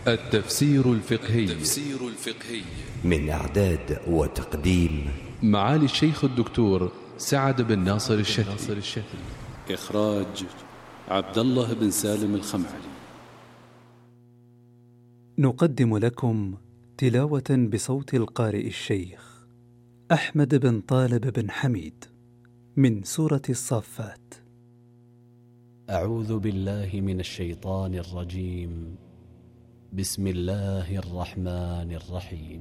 التفسير الفقهي من إعداد وتقديم معالي الشيخ الدكتور سعد بن ناصر الشافعي. إخراج عبد الله بن سالم الخمعلي. نقدم لكم تلاوة بصوت القارئ الشيخ أحمد بن طالب بن حميد من سورة الصافات. أعوذ بالله من الشيطان الرجيم. بسم الله الرحمن الرحيم.